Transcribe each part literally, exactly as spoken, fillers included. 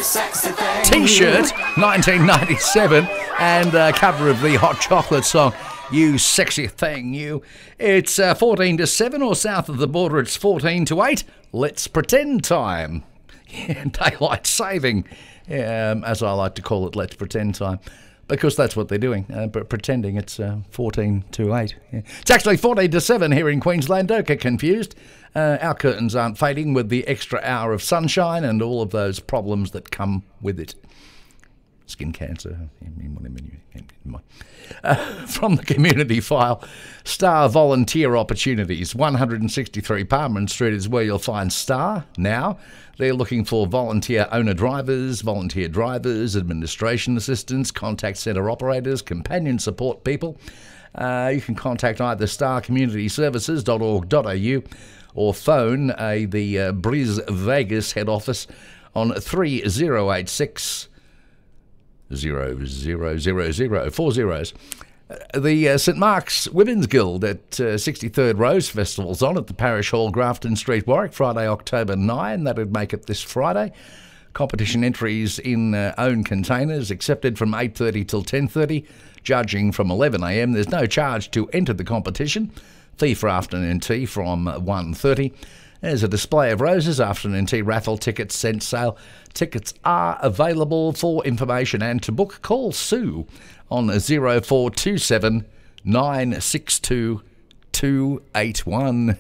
T-shirt, nineteen ninety-seven, and a cover of the Hot Chocolate song, You Sexy Thing, You. It's uh, fourteen to seven, or south of the border it's fourteen to eight. Let's pretend time. Yeah, daylight saving, um, as I like to call it, let's pretend time. Because that's what they're doing, uh, but pretending it's uh, fourteen to eight. Yeah. It's actually fourteen to seven here in Queensland. Don't get confused. Uh, our curtains aren't fading with the extra hour of sunshine and all of those problems that come with it. Skin cancer. Uh, from the community file, Star volunteer opportunities. one hundred sixty-three Parliament Street is where you'll find Star now. They're looking for volunteer owner-drivers, volunteer drivers, administration assistants, contact centre operators, companion support people. Uh, you can contact either star community services dot org dot a u or phone uh, the uh, Bris Vegas head office on three oh eight six zero zero zero zero, four zeros. Uh, the uh, St Mark's Women's Guild at uh, sixty-third Rose Festival's on at the Parish Hall, Grafton Street, Warwick, Friday, October ninth. That'd make it this Friday. Competition entries in uh, own containers accepted from eight thirty till ten thirty, judging from eleven a m. There's no charge to enter the competition. Fee for afternoon tea from one thirty. There's a display of roses, afternoon tea raffle, tickets, cent sale. Tickets are available. For information and to book, call Sue on zero four two seven nine six two two eight one.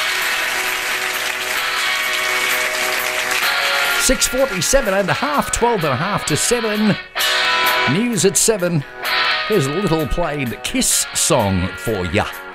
six forty-seven and a half, twelve and a half to seven. News at seven. Here's a little played Kiss song for ya.